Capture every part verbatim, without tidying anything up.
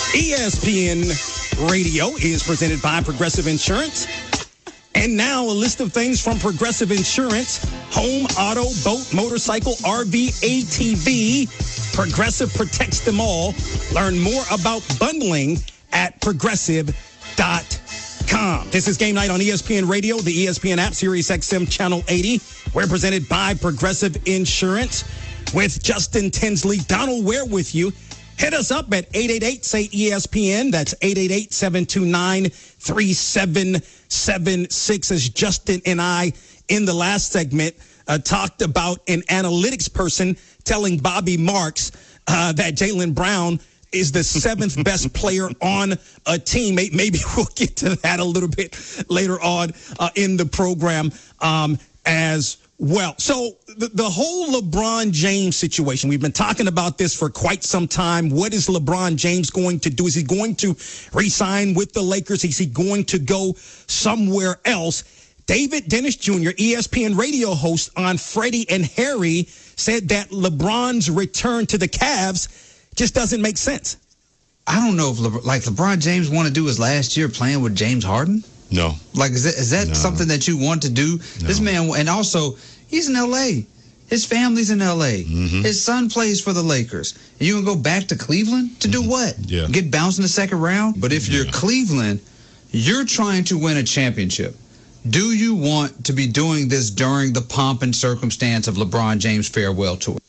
E S P N Radio is presented by Progressive Insurance. And now a list of things from Progressive Insurance: home, auto, boat, motorcycle, R V, A T V. Progressive protects them all. Learn more about bundling at progressive dot com. This is Game Night on E S P N Radio, the E S P N app, Sirius X M Channel eighty. We're presented by Progressive Insurance with Justin Tinsley. Donald Ware with you. Hit us up at eight eight eight, say E S P N. That's eight eight eight, seven two nine, three seven seven six. As Justin and I, in the last segment, uh, talked about an analytics person telling Bobby Marks uh, that Jaylen Brown is the seventh best player on a team. Maybe we'll get to that a little bit later on uh, in the program um, as well. So the, the whole LeBron James situation, we've been talking about this for quite some time. What is LeBron James going to do? Is he going to re-sign with the Lakers? Is he going to go somewhere else? David Dennis Junior, E S P N radio host on Freddie and Harry, said that LeBron's return to the Cavs just doesn't make sense. I don't know if Le- like LeBron James want to do his last year playing with James Harden. No. Like, is that, is that no. something that you want to do? No. This man, and also, he's in L A. His family's in L A. Mm-hmm. His son plays for the Lakers. And you going to go back to Cleveland to do mm-hmm. what? Yeah. Get bounced in the second round? But if yeah. you're Cleveland, you're trying to win a championship. Do you want to be doing this during the pomp and circumstance of LeBron James' farewell tour?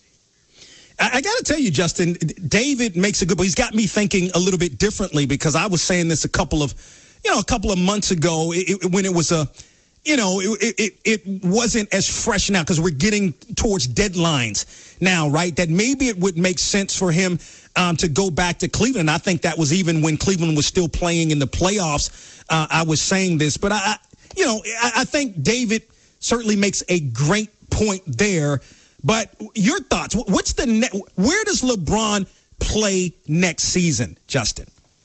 I, I got to tell you, Justin, David makes a good point. He's got me thinking a little bit differently, because I was saying this a couple of You know, a couple of months ago, it, it, when it was a, you know, it it, it wasn't as fresh now, because we're getting towards deadlines now, right? That maybe it would make sense for him um, to go back to Cleveland. I think that was even when Cleveland was still playing in the playoffs. Uh, I was saying this, but I, you know, I, I think David certainly makes a great point there. But your thoughts? What's the ne- where does LeBron play next season, Justin?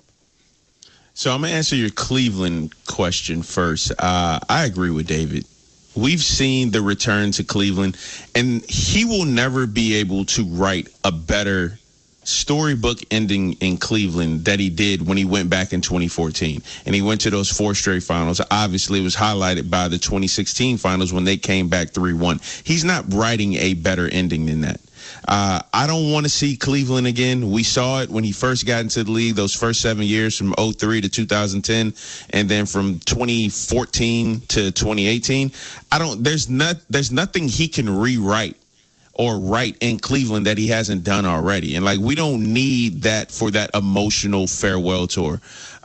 So I'm going to answer your Cleveland question first. Uh, I agree with David. We've seen the return to Cleveland, and he will never be able to write a better storybook ending in Cleveland that he did when he went back in twenty fourteen. And he went to those four straight finals. Obviously, it was highlighted by the twenty sixteen finals when they came back three one. He's not writing a better ending than that. Uh, I don't want to see Cleveland again. We saw it when he first got into the league, those first seven years from oh three to two thousand ten, and then from twenty fourteen to twenty eighteen. I don't, there's not, there's nothing he can rewrite or write in Cleveland that he hasn't done already. And like, we don't need that for that emotional farewell tour.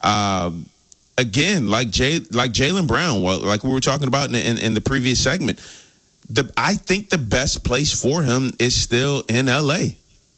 Um, again, like Jay, like Jaylen Brown, well, like we were talking about in, in, in the previous segment, The, I think the best place for him is still in L A.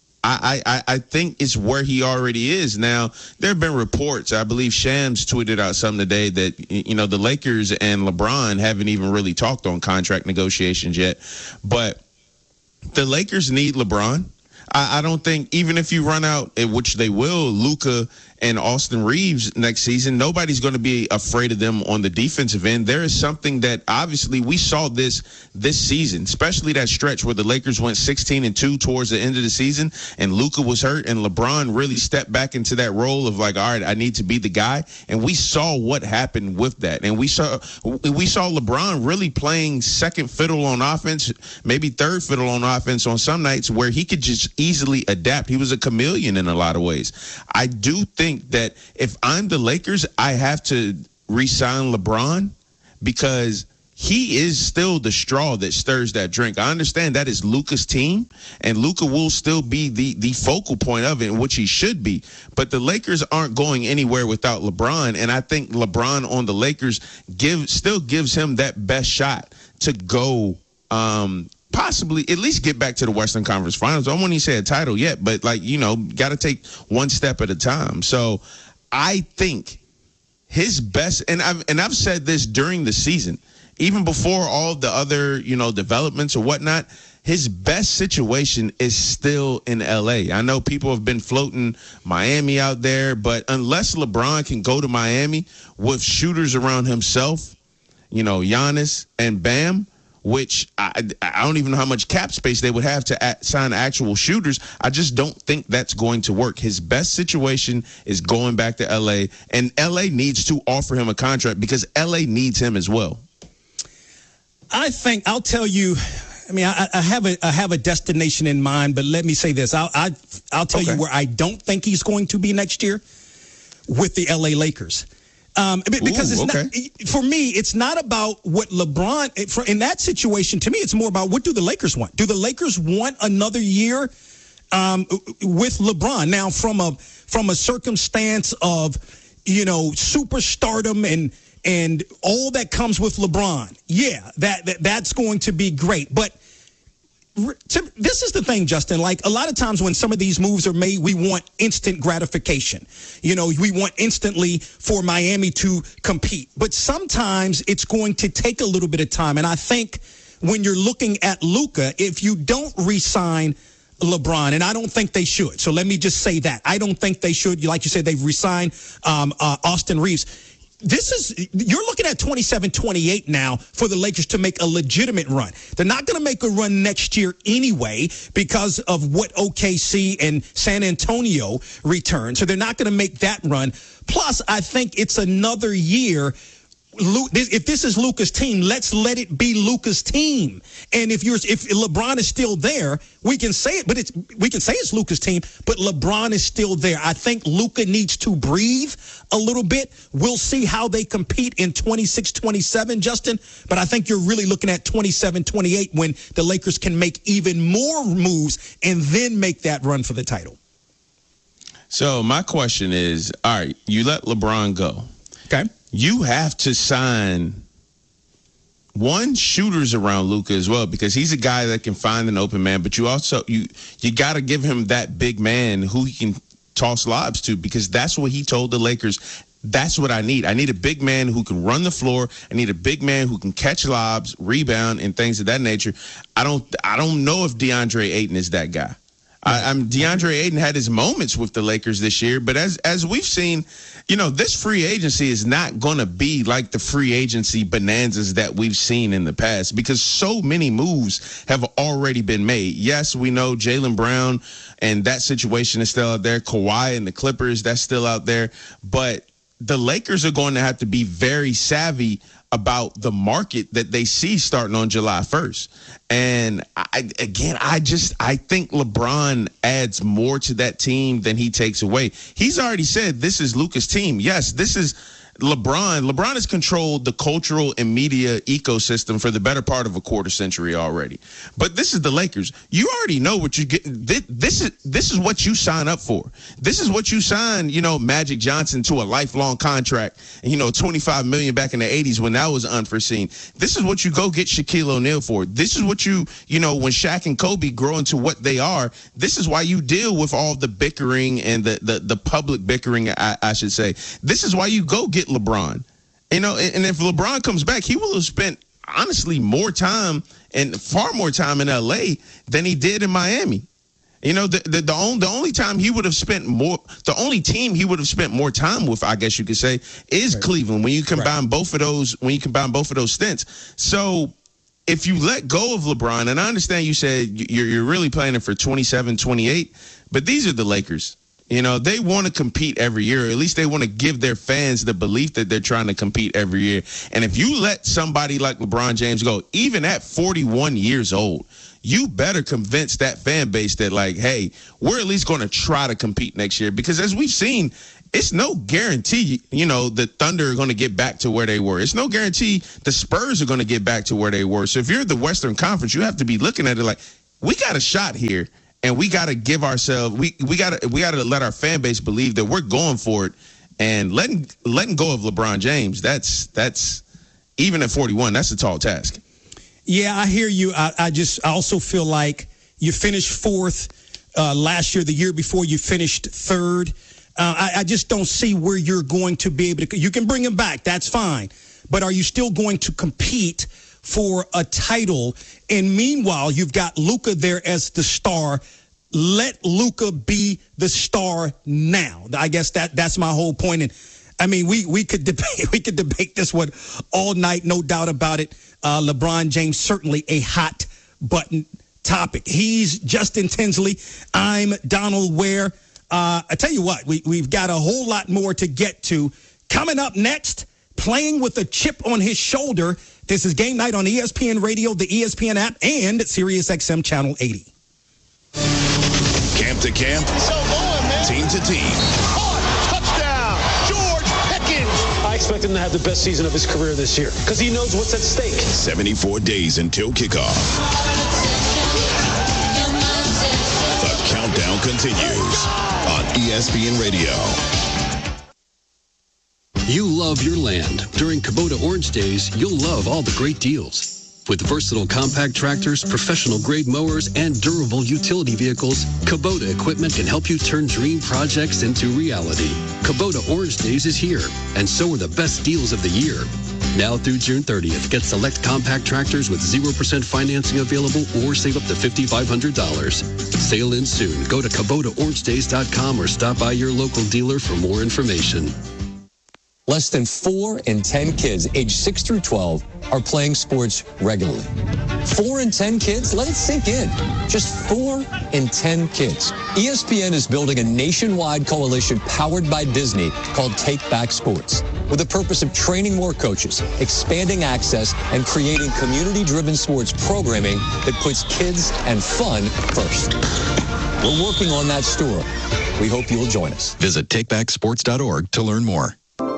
I, I, I think it's where he already is. Now, there have been reports. I believe Shams tweeted out something today that, you know, the Lakers and LeBron haven't even really talked on contract negotiations yet. But the Lakers need LeBron. I, I don't think, even if you run out, which they will, Luka and Austin Reeves next season, nobody's going to be afraid of them on the defensive end. There is something that obviously we saw this this season, especially that stretch where the Lakers went sixteen and two towards the end of the season, and Luka was hurt, and LeBron really stepped back into that role of like, all right, I need to be the guy. And we saw what happened with that. And we saw we saw LeBron really playing second fiddle on offense, maybe third fiddle on offense on some nights, where he could just easily adapt. He was a chameleon in a lot of ways. I do think that if I'm the Lakers, I have to re-sign LeBron, because he is still the straw that stirs that drink. I understand that is Luka's team, and Luka will still be the, the focal point of it, which he should be. But the Lakers aren't going anywhere without LeBron, and I think LeBron on the Lakers give still gives him that best shot to go um, possibly at least get back to the Western Conference Finals. I won't even say a title yet, but, like, you know, got to take one step at a time. So I think his best, and I've, and I've said this during the season, even before all the other, you know, developments or whatnot, his best situation is still in L A. I know people have been floating Miami out there, but unless LeBron can go to Miami with shooters around himself, you know, Giannis and Bam, which I, I don't even know how much cap space they would have to a- sign actual shooters. I just don't think that's going to work. His best situation is going back to L A, and L A needs to offer him a contract because L A needs him as well. I think I'll tell you. I mean, I, I have a I have a destination in mind, but let me say this: I'll I, I'll tell okay. you where I don't think he's going to be next year, with the L A Lakers. Um, because Ooh, it's okay. not, for me, it's not about what LeBron, in that situation, to me, it's more about what do the Lakers want? Do the Lakers want another year um, with LeBron? Now, from a from a circumstance of, you know, superstardom and and all that comes with LeBron, yeah, that, that that's going to be great. But to, this is the thing, Justin, like a lot of times when some of these moves are made, we want instant gratification. You know, we want instantly for Miami to compete. But sometimes it's going to take a little bit of time. And I think when you're looking at Luka, if you don't re-sign LeBron, and I don't think they should. So let me just say that. I don't think they should. Like you said, they've re-signed um, uh, Austin Reeves. This is, you're looking at twenty-seven twenty-eight now for the Lakers to make a legitimate run. They're not going to make a run next year anyway because of what O K C and San Antonio return. So they're not going to make that run. Plus, I think it's another year. If this is Luka's team, let's let it be Luka's team. And if you're, if LeBron is still there, we can say it, but it's, we can say it's Luka's team, but LeBron is still there. I think Luka needs to breathe a little bit. We'll see how they compete in twenty-six twenty-seven, Justin, but I think you're really looking at twenty-seven twenty-eight when the Lakers can make even more moves and then make that run for the title. So my question is, all right, you let LeBron go. Okay. You have to sign one shooters around Luka as well, because he's a guy that can find an open man, but you also you you got to give him that big man who he can toss lobs to, because that's what he told the Lakers. That's what I need. I need a big man who can run the floor. I need a big man who can catch lobs, rebound, and things of that nature. I don't I don't know if DeAndre Ayton is that guy. I, I'm DeAndre Ayton had his moments with the Lakers this year, but as as we've seen, you know, this free agency is not going to be like the free agency bonanzas that we've seen in the past, because so many moves have already been made. Yes, we know Jaylen Brown and that situation is still out there. Kawhi and the Clippers, that's still out there. But the Lakers are going to have to be very savvy about the market that they see starting on July first. And I, again, I just, I think LeBron adds more to that team than he takes away. He's already said this is Luka's team. Yes, this is LeBron. LeBron has controlled the cultural and media ecosystem for the better part of a quarter century already. But this is the Lakers. You already know what you get. This is this is what you sign up for. This is what you sign, you know, Magic Johnson to a lifelong contract, and, you know, twenty-five million dollars back in the eighties when that was unforeseen. This is what you go get Shaquille O'Neal for. This is what you, you know, when Shaq and Kobe grow into what they are, this is why you deal with all the bickering and the, the, the public bickering, I, I should say. This is why you go get LeBron. You know, and if LeBron comes back, he will have spent, honestly, more time and far more time in L A than he did in Miami. You know, the the the, on, the only time he would have spent more, the only team he would have spent more time with, I guess you could say, is right. Cleveland. When you combine right. both of those, when you combine both of those stints. So if you let go of LeBron, and I understand you said you're you're really planning for twenty-seven twenty-eight, but these are the Lakers. You know, they want to compete every year, or at least they want to give their fans the belief that they're trying to compete every year. And if you let somebody like LeBron James go, even at forty-one years old, you better convince that fan base that, like, hey, we're at least going to try to compete next year. Because as we've seen, it's no guarantee, you know, the Thunder are going to get back to where they were. It's no guarantee the Spurs are going to get back to where they were. So if you're the Western Conference, you have to be looking at it like, we got a shot here. And we got to give ourselves, we we got to we got to let our fan base believe that we're going for it, and letting letting go of LeBron James. That's that's even at forty-one, that's a tall task. Yeah, I hear you. I, I just I also feel like you finished fourth uh, last year. The year before, you finished third. Uh, I, I just don't see where you're going to be able to. You can bring him back. That's fine. But are you still going to compete for a title? And meanwhile, you've got Luka there as the star. Let Luka be the star now. I guess that that's my whole point. And I mean, we we could debate we could debate this one all night, no doubt about it. Uh, LeBron James, certainly a hot button topic. He's Justin Tinsley. I'm Donald Ware. Uh, I tell you what, we, we've got a whole lot more to get to. Coming up next, playing with a chip on his shoulder. This is Game Night on E S P N Radio, the E S P N app, and Sirius X M Channel eighty. Camp to camp, so going, man. Team to team. Oh, touchdown, George Pickens. I expect him to have the best season of his career this year because he knows what's at stake. seventy-four days until kickoff. The countdown continues on E S P N Radio. You love your land. During Kubota Orange Days, you'll love all the great deals. With versatile compact tractors, professional-grade mowers, and durable utility vehicles, Kubota equipment can help you turn dream projects into reality. Kubota Orange Days is here, and so are the best deals of the year. Now through June thirtieth, get select compact tractors with zero percent financing available or save up to five thousand five hundred dollars. Sale ends soon. Go to Kubota Orange Days dot com or stop by your local dealer for more information. Less than four in ten kids aged six through twelve are playing sports regularly. Four in ten kids? Let it sink in. Just four in ten kids. E S P N is building a nationwide coalition powered by Disney called Take Back Sports, with the purpose of training more coaches, expanding access, and creating community-driven sports programming that puts kids and fun first. We're working on that story. We hope you'll join us. Visit take back sports dot org to learn more.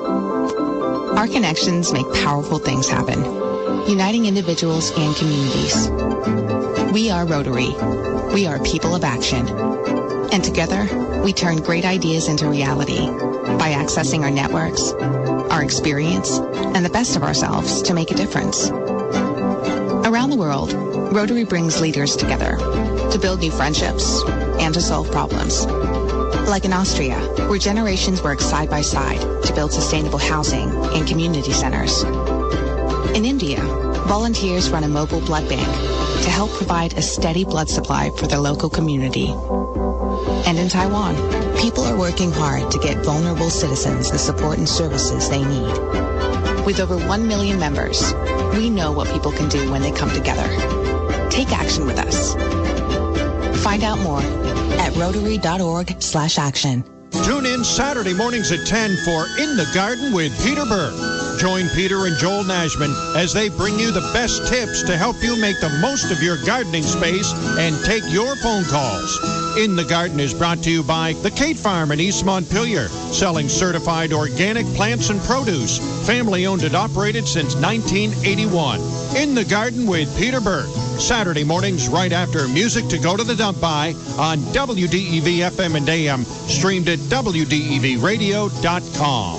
Our connections make powerful things happen, uniting individuals and communities. We are Rotary. We are people of action. And together, we turn great ideas into reality by accessing our networks, our experience, and the best of ourselves to make a difference. Around the world, Rotary brings leaders together to build new friendships and to solve problems. Like in Austria, where generations work side by side to build sustainable housing and community centers. In India, volunteers run a mobile blood bank to help provide a steady blood supply for their local community. And in Taiwan, people are working hard to get vulnerable citizens the support and services they need. With over one million members, we know what people can do when they come together. Take action with us. Find out more at rotary dot org slash action. Tune in Saturday mornings at ten for In the Garden with Peter Berg. Join Peter and Joel Nashman as they bring you the best tips to help you make the most of your gardening space and take your phone calls. In the Garden is brought to you by the Kate Farm in East Montpelier, selling certified organic plants and produce. Family owned and operated since nineteen eighty-one. In the Garden with Peter Berg. Saturday mornings right after Music to Go to the Dump By on W D E V F M and A M, streamed at W D E V radio dot com.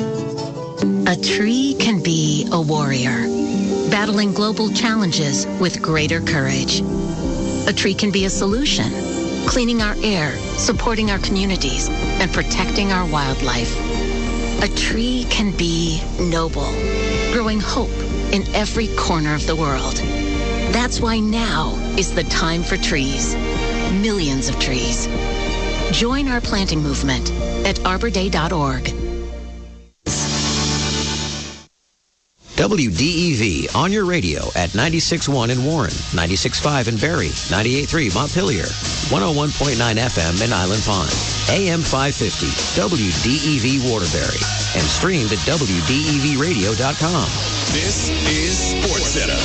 A tree can be a warrior, battling global challenges with greater courage. A tree can be a solution, cleaning our air, supporting our communities, and protecting our wildlife. A tree can be noble, growing hope in every corner of the world. That's why now is the time for trees. Millions of trees. Join our planting movement at arbor day dot org. W D E V on your radio at ninety-six point one in Warren, ninety-six point five in Barrie, ninety-eight point three Montpelier, one oh one point nine F M in Island Pond, A M five fifty, W D E V Waterbury, and streamed at W D E V radio dot com. This is Sports Center.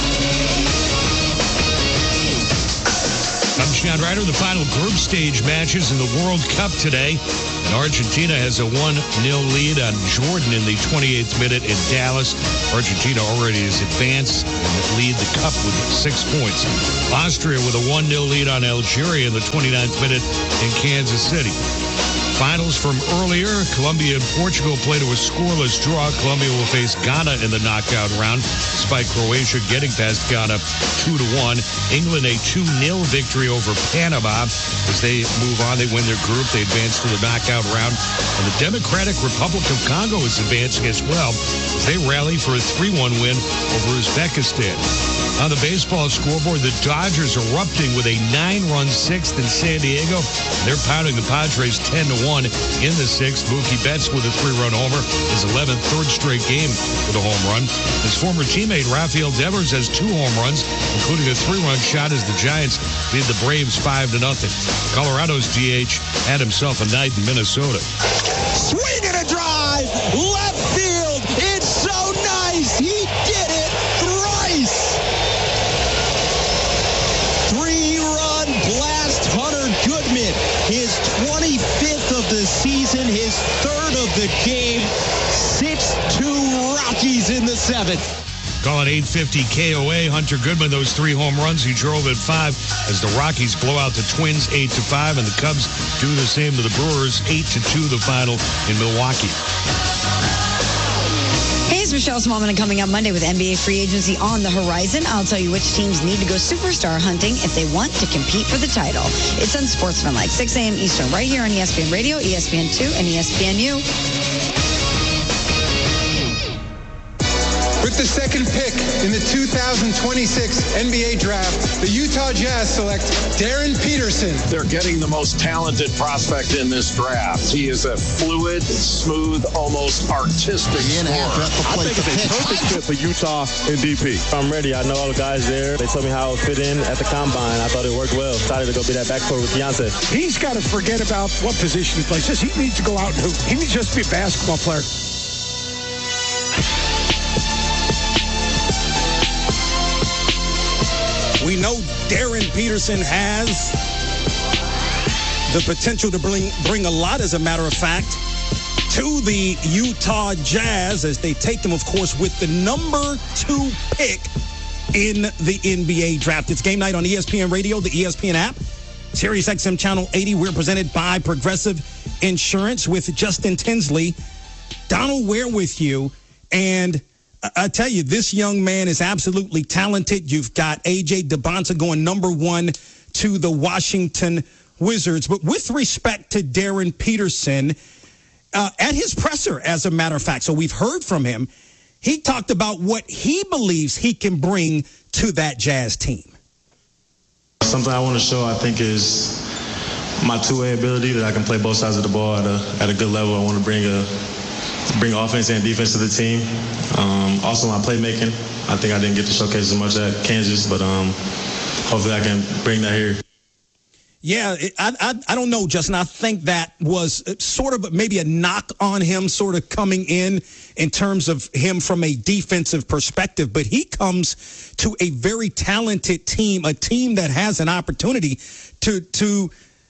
I'm Sean Ryder. The final group stage matches in the World Cup today. And Argentina has a one nil lead on Jordan in the twenty-eighth minute in Dallas. Argentina already is advanced and lead the cup with six points. Austria with a one nil lead on Algeria in the twenty-ninth minute in Kansas City. Finals from earlier, Colombia and Portugal played to a scoreless draw. Colombia will face Ghana in the knockout round, despite Croatia getting past Ghana two to one. England a two nil victory over Panama. As they move on, they win their group. They advance to the knockout round. And the Democratic Republic of Congo is advancing as well, as they rally for a three one win over Uzbekistan. On the baseball scoreboard, the Dodgers erupting with a nine-run sixth in San Diego. They're pounding the Padres ten to one in the sixth. Mookie Betts with a three-run homer. His eleventh third straight game with a home run. His former teammate Rafael Devers has two home runs, including a three-run shot as the Giants beat the Braves five to nothing. Colorado's D H had himself a night in Minnesota. Swing and a drive, left field. It's so nice. He did it thrice. Three-run blast, Hunter Goodman. His twenty-fifth of the season, his third of the game. six two Rockies in the seventh. Calling eight fifty K O A, Hunter Goodman, those three home runs. He drove at five as the Rockies blow out the Twins eight to five, and the Cubs do the same to the Brewers, eight to two the final in Milwaukee. Hey, it's Michelle Smallman, and coming up Monday with N B A free agency on the horizon, I'll tell you which teams need to go superstar hunting if they want to compete for the title. It's Unsportsmanlike, six a.m. Eastern, right here on E S P N Radio, E S P N two, and E S P N U. With the second pick in the two thousand twenty-six N B A draft, the Utah Jazz select Darren Peterson. They're getting the most talented prospect in this draft. He is a fluid, smooth, almost artistic scorer. I think it's a perfect fit for Utah and D P. I'm ready. I know all the guys there. They told me how it fit in at the combine. I thought it worked well. Excited to go be that backcourt with Beyonce. He's got to forget about what position he plays. He needs to go out and hoop. He needs to just be a basketball player. We know Darren Peterson has the potential to bring bring a lot, as a matter of fact, to the Utah Jazz as they take them, of course, with the number two pick in the N B A draft. It's game night on E S P N Radio, the E S P N app, Sirius X M Channel eighty. We're presented by Progressive Insurance with Justin Tinsley. Donald Ware with you, and I tell you, this young man is absolutely talented. You've got A J Debonta going number one to the Washington Wizards. But with respect to Darren Peterson, uh, at his presser, as a matter of fact, so we've heard from him, he talked about what he believes he can bring to that Jazz team. Something I want to show, I think, is my two-way ability, that I can play both sides of the ball at a, at a good level. I want to bring a bring offense and defense to the team. Um, also, my playmaking. I think I didn't get to showcase as much at Kansas, but um, hopefully I can bring that here. Yeah, it, I, I I don't know, Justin. I think that was sort of maybe a knock on him sort of coming in in terms of him from a defensive perspective. But he comes to a very talented team, a team that has an opportunity to to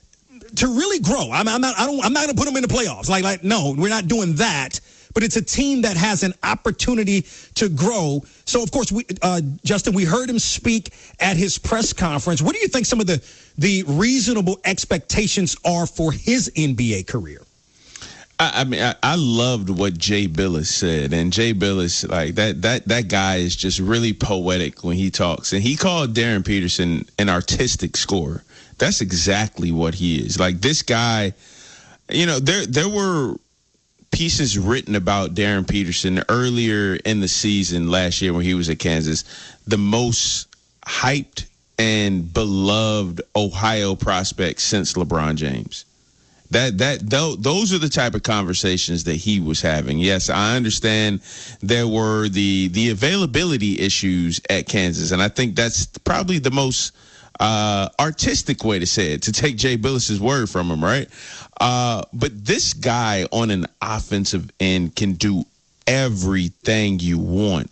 to really grow. I'm, I'm not I don't I'm not going to put them in the playoffs. Like like no, we're not doing that. But it's a team that has an opportunity to grow. So, of course, we, uh, Justin, we heard him speak at his press conference. What do you think some of the, the reasonable expectations are for his N B A career? I, I mean, I, I loved what Jay Billis said. And Jay Billis, like, that, that, that guy is just really poetic when he talks. And he called Darren Peterson an artistic scorer. That's exactly what he is. Like, this guy, you know, there there were pieces written about Darren Peterson earlier in the season last year when he was at Kansas, the most hyped and beloved Ohio prospect since LeBron James. That that th- those are the type of conversations that he was having. Yes, I understand there were the the availability issues at Kansas, and I think that's probably the most uh, artistic way to say it, to take Jay Billis's word from him, right? Uh, but this guy on an offensive end can do everything you want.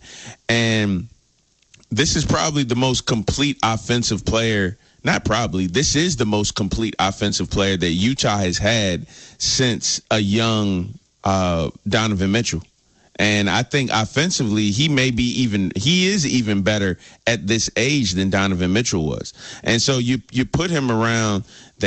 And this is probably the most complete offensive player. Not probably. This is the most complete offensive player that Utah has had since a young uh, Donovan Mitchell. And I think offensively, he may be even, he is even better at this age than Donovan Mitchell was. And so you, you put him around the